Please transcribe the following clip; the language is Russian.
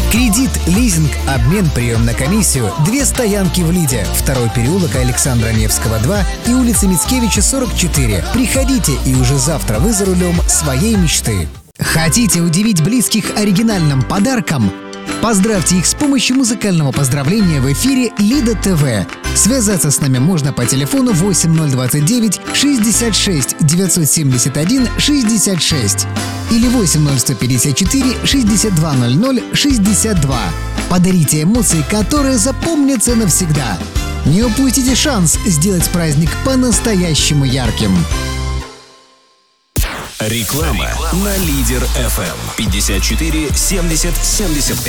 Кредит, лизинг, обмен, прием на комиссию. 2 стоянки в Лиде. 2-й переулок Александра Невского, 2 и улица Мицкевича, 44. Приходите, и уже завтра вы за рулем своей мечты. Хотите удивить близких оригинальным подарком? Поздравьте их с помощью музыкального поздравления в эфире Лида ТВ. Связаться с нами можно по телефону 8029 66 971 66 или 80154 6200 62. Подарите эмоции, которые запомнятся навсегда. Не упустите шанс сделать праздник по-настоящему ярким. Реклама на Лидер FM 54 70 75.